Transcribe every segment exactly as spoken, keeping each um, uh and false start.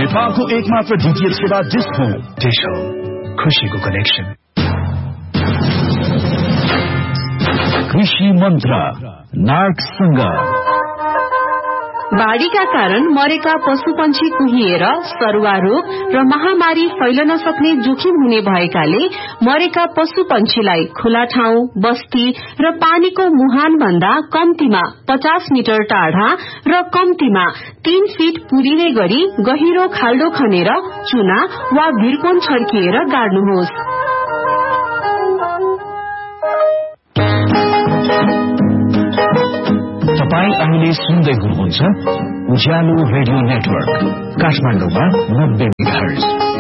नेपालको एकमात्र डीटीएच सेवा डिश होम। डिश होम, खुशीको कनेक्सन। कृषि मन्त्र नार्कसँग बाढ़ीका कारण मरेका पशुपन्छी कुहिएर सरुवा रोग र महामारी फैलन सक्ने जोखिम हुने भएकाले मरेका पशुपन्छीलाई खुला ठाउँ, बस्ती र पानीको मुहान भन्दा कम्तीमा पचास मिटर टाढा र कम्तीमा तीन फिट पुरिने गरी गहिरो खाल्डो खनेर चुना वा भिरकोन छर्किएर गाड्नुहोस्। तपाईं अहिले सुन्दै हुनुहुन्छ उज्यालो रेडियो नेटवर्क काठमाडौँमा नब्बे मेगाहर्ज।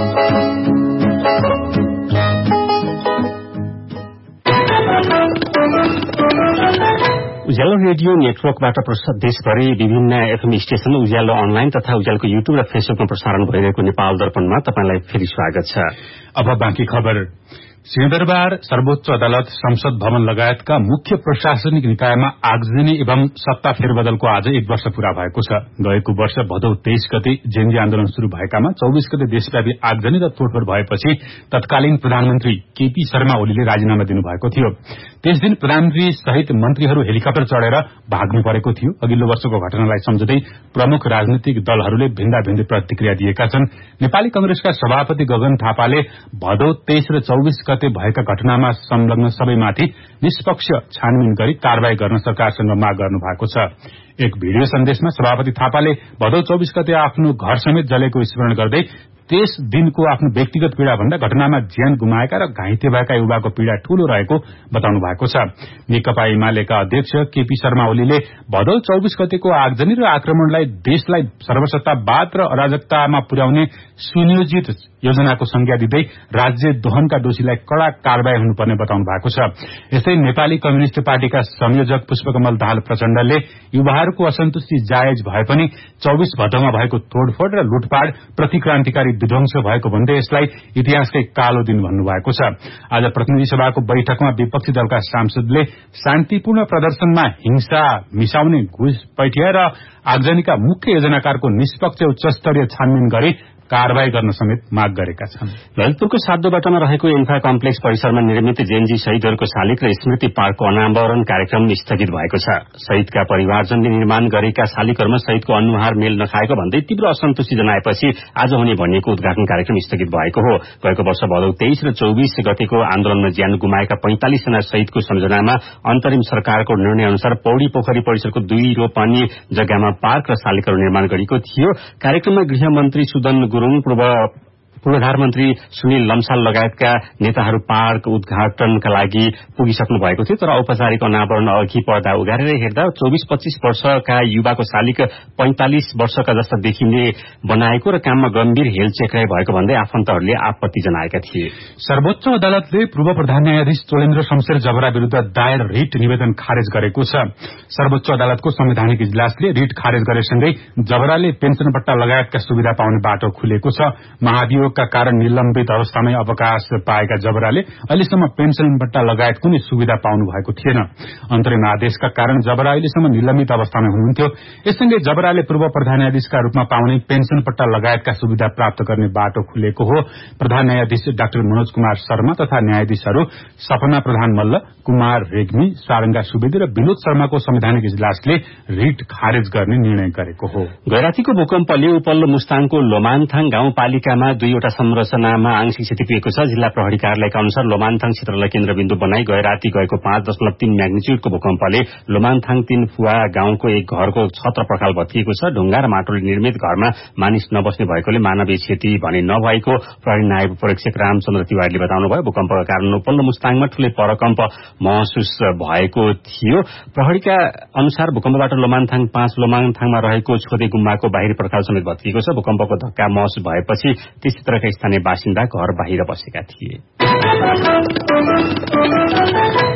उज्यालो रेडियो नेटवर्कबाट देशभरि विभिन्न एफएम स्टेशन, उज्यालो अनलाइन तथा उज्यालोको युट्युब र फेसबुकमा प्रसारण भइरहेको नेपाल दर्पणमा तपाईलाई फेरि स्वागत छ। अब बाँकी खबर। सिंहदरबार, सर्वोच्च अदालत, संसद भवन लगायतका मुख्य प्रशासनिक निकायमा आगजनी एवं सत्ता फेरबदलको आज एक वर्ष पूरा भएको छ। गएको वर्ष भदौ तेइस गते जेएनजी आन्दोलन शुरू भएकामा चौबीस गते देशव्यापी आगजनी र तोडफोड भएपछि तत्कालीन प्रधानमन्त्री केपी शर्मा ओलीले राजीनामा दिनुभएको थियो। त्यस दिन प्रधानमन्त्री सहित मन्त्रीहरू हेलिकप्टर चढेर भाग्नु परेको थियो। अघिल्लो वर्षको घटनालाई सम्झँदै प्रमुख राजनीतिक दलहरूले भिन्दा भिन्दै प्रतिक्रिया दिएका छन्। नेपाली कंग्रेसका सभापति गगन थापाले भदौ तेइस र चौबीस गते भएका घटनामा संलग्न सबैमाथि निष्पक्ष छानबिन गरी कारवाही गर्न सरकारसँग माग गर्नु भएको छ। एक भिडियो सन्देशमा सभापति थापाले भदौ चौबीस गते आफ्नो घर समेत जलेको स्मरण गर्दै त्यस दिनको आफ्नो व्यक्तिगत पीड़ा भन्दा घटनामा ज्यान गुमाएका र घाइते भएका युवाको पीड़ा ठूलो रहेको बताउनु भएको छ। नेकपा एमालेका अध्यक्ष केपी शर्मा ओलीले भदौ चौबीस गतेको आगजनी र आक्रमणलाई देशलाई सर्वसत्तावाद र अराजकतामा पुर्याउने सुनियोजित योजनाको संज्ञा दिँदै राज्य दोहनका दोषीलाई कड़ा कारवाही हुनुपर्ने बताउनु भएको छ। यसै नेपाली कम्युनिष्ट पार्टीका संयोजक पुष्पकमल दाहाल प्रचण्डले युवाहरूको असन्तुष्टि जायज भए पनि चौबीस भदौमा भएको तोडफोड र लुटपाट प्रतिक्रान्तिकारी विध्वंस भएको भन्दै यसलाई इतिहासकै कालो दिन भन्नुभएको छ। आज प्रतिनिधि सभाको बैठकमा विपक्षी दलका सांसदले शान्तिपूर्ण प्रदर्शनमा हिंसा मिसाउने घुसपैठिया र आगजनीका मुख्य योजनाकारको निष्पक्ष उच्चस्तरीय छानबिन गरी कारवाही गर्न समेत माग गरेका छन्। ललितपुरको सातोबाटामा रहेको इन्फा कम्प्लेक्स परिसरमा निर्मित जेएनजी शहीदहरूको शालिग र स्मृति पार्कको अनावरण कार्यक्रम स्थगित भएको छ। शहीदका परिवारजनले निर्माण गरेका शालिगहरूमा शहीदको अनुहार मेल नखाएको भन्दै तीव्र असन्तुष्टि जनाएपछि आज हुने भनिएको उद्घाटन कार्यक्रम स्थगित भएको हो। गएको वर्ष भदौ तेइस र चौबीस गतेको आन्दोलनमा ज्यान गुमाएका पैंतालिस जना शहीदको सम्झनामा अन्तरिम सरकारको निर्णय अनुसार पौडी पोखरी परिसरको दुई रोपनी जग्गामा पार्क र शालिगहरू निर्माण गरिएको थियो। कार्यक्रममा गृहमन्त्री सुदन गुरुङ, पूर्व पूर्वाधार मन्त्री सुनिल लम्साल लगायतका नेताहरू पार्क उद्घाटनका लागि पुगिसक्नु भएको थियो। तर औपचारिक अनावरण अघि पर्दा उगारेर हेर्दा चौबीस पच्चीस वर्षका युवाको शालिग पैंतालिस वर्षका जस्ता देखिने बनाएको र काममा गम्भीर हेलचेक्राइ भएको भन्दै आफन्तहरूले आपत्ति जनाएका थिए। सर्वोच्च अदालतले पूर्व प्रधान न्यायाधीश चोलेन्द्र शमशेर जबरा विरूद्ध दायर रिट निवेदन खारेज गरेको छ। सर्वोच्च अदालतको संवैधानिक इजलासले रिट खारेज गरेसँगै जबराले पेन्सन पट्टा लगायतका सुविधा पाउने बाटो खुलेको छ। महाभियोग का कारण निलम्बित अवस्थामै अवकाश पाएका जबराले अहिलेसम्म पेन्सन पट्टा लगायत कुनै सुविधा पाउनु भएको थिएन। अन्तरिम आदेशका कारण जबरा अहिलेसम्म निलम्बित अवस्थामै हुनुहुन्थ्यो। यससँगै जबराले पूर्व प्रधान न्यायाधीशका रूपमा पाउने पेन्सन पट्टा लगायतका सुविधा प्राप्त गर्ने बाटो खुलेको हो। प्रधान न्यायाधीश डाक्टर मनोज कुमार शर्मा तथा न्यायाधीशहरू सपना प्रधान मल्ल, कुमार रेग्मी, सारंगा सुवेदी र विनोद शर्माको संवैधानिक इजलासले रिट खारेज गर्ने निर्णय गरेको हो। गैरातीको भूकम्पले उपल्लो मुस्ताङको लोमानथाङ गाउँपालिकामा दुईवटा संरचनामा आंशिक क्षति पुगेको छ। जिल्ला प्रहरी कार्यालयका अनुसार लोमानथाङ क्षेत्रलाई केन्द्रबिन्दु बनाई गैराती गएको पाँच दशमलव तीन म्याग्निच्युडको भूकम्पले लोमानथाङ तीन फुवा गाउँको एक घरको छत र पर्खाल भत्किएको छ। ढुङ्गा र माटोले निर्मित घरमा मानिस नबस्ने भएकोले मानवीय क्षति भने नभएको प्रहरी नायब परीक्षक रामचन्द्र तिवारीले बताउनुभयो। भूकम्पका कारण उपल्लो मुस्ताङमा ठूलै परकम्प महसुस भएको थियो। प्रहरीका अनुसार भूकम्पबाट लोमानथाङ पाँच लोमानथाङमा रहेको छोदे गुम्बाको बाहिरी पर्खाल समेत भत्किएको छ। भूकम्पको धक्का महसुस भएपछि त्यस क्षेत्रका स्थानीय बासिन्दा घर बाहिर बसेका थिए।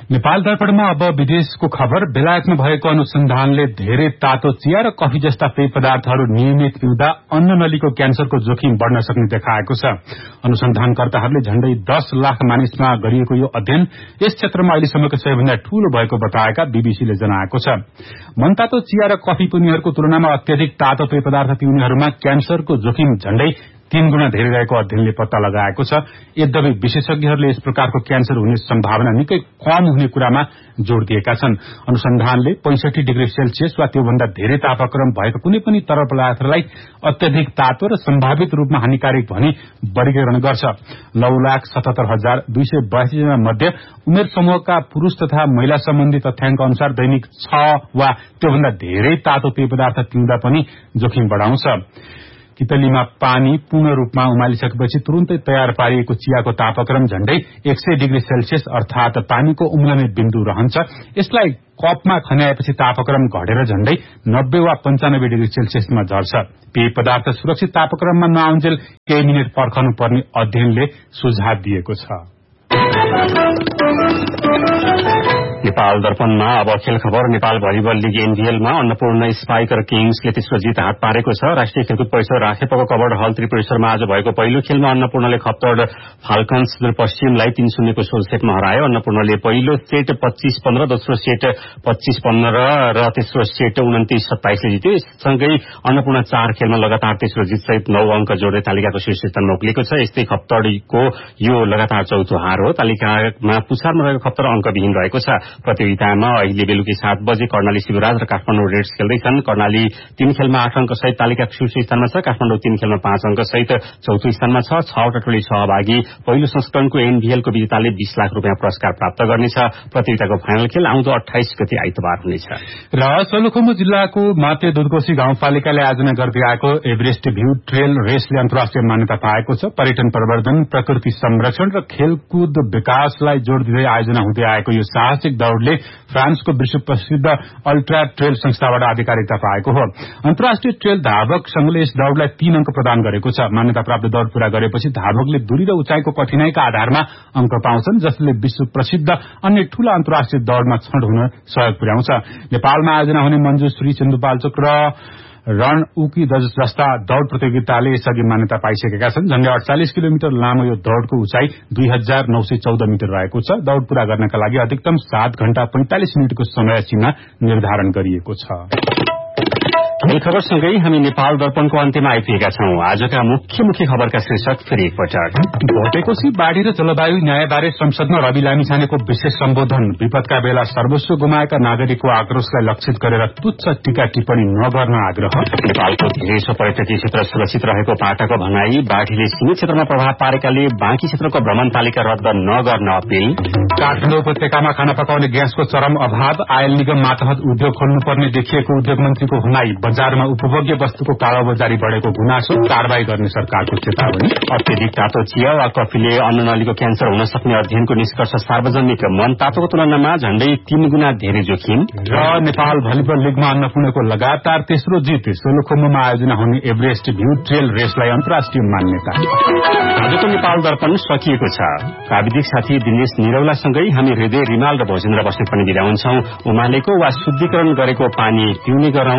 नेपाल दर्पणमा अब विदेशको खबर। बेलायतमा भएको अनुसन्धानले धेरै तातो चिया र कफी जस्ता पेय पदार्थहरू नियमित पिउँदा अन्न नलीको क्यान्सरको जोखिम बढ़न सक्ने देखाएको छ। अनुसन्धानकर्ताहरूले झण्डै दस लाख मानिसमा गरिएको यो अध्ययन यस क्षेत्रमा अहिलेसम्मको सबैभन्दा ठूलो भएको बताएका बीबीसीले जनाएको छ। मनतातो चिया र कफी पिउनेहरूको तुलनामा अत्यधिक तातो पेय पदार्थ पिउनेहरूमा क्यान्सरको जोखिम झण्डै तीन गुणा धेरै रहेको अध्ययनले पत्ता लगाएको छ। यद्यपि विशेषज्ञहरूले यस प्रकारको क्यान्सर हुने सम्भावना निकै कम हुने कुरामा जोड़ दिएका छन्। अनुसन्धानले पैंसठी डिग्री सेल्सियस वा त्योभन्दा धेरै तापक्रम भएको कुनै पनि तरल पदार्थलाई अत्यधिक तातो र सम्भावित रूपमा हानिकारक भनी वर्गीकरण गर्छ। नौ लाख सतहत्तर हजार दुई सय बयासी जना मध्ये उमेर समूहका पुरूष तथा महिला सम्बन्धी तथ्याङ्क अनुसार दैनिक छ वा त्योभन्दा धेरै तातो पेय पदार्थ पिउँदा पनि जोखिम बढ़ाउँछ। कितलीमा पानी पूर्ण रूपमा उमालिसकेपछि तुरुन्तै तयार पारिएको चियाको तापक्रम झण्डै एक सय डिग्री सेल्सियस अर्थात पानीको उम्लने बिन्दु रहन्छ। यसलाई कपमा खन्याएपछि तापक्रम घटेर झण्डै नब्बे वा पञ्चानब्बे डिग्री सेल्सियसमा झर्छ। पेय पदार्थ सुरक्षित तापक्रममा नआउन्जेल केही मिनट पर्खनु पर्ने अध्ययनले सुझाव दिएको छ। नेपाल दर्पणमा अब खेल खबर। Nepal volleyball league एनभीएलमा Annapurna spiker किङ्सले तेस्रो जित हात पारेको छ। राष्ट्रिय खेलकुद परिषद राखेपको कवर्ड हल त्रिपुरेश्वरमा आज भएको पहिलो खेलमा अन्नपूर्णले खप्तड फाल्कन्स पश्चिमलाई तीन शून्यको सोलसेटमा हरायो। अन्नपूर्णले पहिलो सेट पच्चीस पन्ध्र, दोस्रो सेट पच्चीस पन्ध्र र तेस्रो सेट उन्तिस सत्ताइसले जित्यो। यससँगै अन्नपूर्ण चार खेलमा लगातार तेस्रो जितसहित नौ अंक जोड्दै तालिकाको शीर्ष स्थानमा उक्लेको छ। यस्तै खप्तडको यो लगातार चौथो हार हो। तालिकामा पुछारमा रहेको खप्तड अंकविहीन रहेको छ। प्रतियोगितामा अहिले बेलुकी सात बजे कर्णाली शिवराज र काठमाडौँ रेड्स खेल्दैछन्। कर्णाली तीन खेलमा आठ अंक सहित तालिकाको शीर्ष स्थानमा छ। काठमाडौँ तीन खेलमा पाँच अंक सहित चौथो स्थानमा छ। छवटा टोली सहभागी पहिलो संस्करणको एनभीएलको विजेताले बीस लाख रूपियाँ पुरस्कार प्राप्त गर्नेछ। प्रतियोगिताको फाइनल खेल आउँदो अठाइस गते आइतबार हुनेछ। र सोलुखुम्बु जिल्लाको माते दुधकोशी गाउँपालिकाले आयोजना गर्दै आएको एभरेस्ट भ्यू ट्रेल रेसले अन्तर्राष्ट्रिय मान्यता पाएको छ। पर्यटन प्रवर्धन, प्रकृति संरक्षण र खेलकुद विकासलाई जोड़ दिँदै आयोजना हुँदै आएको यो साहसिक दौड़ले फ्रान्सको विश्व प्रसिद्ध अल्ट्रा ट्रेल संस्थाबाट आधिकारिकता पाएको हो। अन्तर्राष्ट्रिय ट्रेल धावक संघले यस दौड़लाई तीन अंक प्रदान गरेको छ। मान्यता प्राप्त दौड़ पूरा गरेपछि धावकले दूरी र उचाइको कठिनाईका आधारमा अंक पाउँछन्, जसले विश्व प्रसिद्ध अन्य ठूला अन्तर्राष्ट्रिय दौड़मा छनौट हुन सहयोग पुर्याउँछ। नेपालमा आयोजना हुने मञ्जुश्री सिन्धुपाल्चोक र रण उकी जस्ता दौड़ प्रतियोगिताले यसअघि मान्यता पाइसकेका छन्। झण्डै अडचालिस किलोमिटर लामो यो दौड़को उचाइ दुई हजार नौ सय चौध मिटर रहेको छ। दौड़ पूरा गर्नका लागि अधिकतम सात घण्टा पैंतालिस मिनटको समय सीमा निर्धारण गरिएको छ। खेल खबरसँगै हामी नेपाल दर्पणको अन्त्यमा आइपुगेका छौं। आजका मुख्य मुख्य खबरका शीर्षक फेरि एकपटक। भोटेकोशी बाढ़ी र जलवायु न्यायबारे संसदमा रवि लामिछानेको विशेष सम्बोधन। विपदका बेला सर्वस्व गुमाएका नागरिकको आक्रोशलाई लक्षित गरेर तुच्छ टीका टिप्पणी नगर्न आग्रह। नेपालको धेरै पर्यटकीय क्षेत्र सुरक्षित रहेको पाटाको भनाई। बाढ़ीले सीमित क्षेत्रमा प्रभाव पारेकाले बाँकी क्षेत्रको भ्रमण तालिका रद्द नगर्न अपील। काठमाडौँ उपत्यकामा खाना पकाउने ग्यासको चरम अभाव। आयल निगम मातहत उद्योग खोल्नुपर्ने देखिएको उद्योग मन्त्रीको भनाई। बजारमा उपभोग्य वस्तुको कालोबजारी बढ़ेको गुनासो, कारवाही गर्ने सरकारको चेतावनी। अत्यधिक तातो चिया वा कफीले अन्न नलीको क्यान्सर हुन सक्ने अध्ययनको निष्कर्ष सार्वजनिक। मन तातोको तुलनामा झण्डै तीन गुणा धेरै जोखिम। र नेपाल भलिबल लीगमा अन्नपूर्णको लगातार तेस्रो जित। सोलुखुम्बुमा आयोजना हुने एभरेस्ट भ्यू ट्रेल रेसलाई अन्तर्राष्ट्रिय मान्यता। आजको नेपाल दर्पण सकिएको छ। प्राविधिक साथी दिनेश निरौलासँगै हामी हृदय रिमाल र भोजेन्द्र बस्नेत पनि बिदा हुन्छौं। उमालेको वा शुद्धिकरण गरेको पानी पिउने गरौं।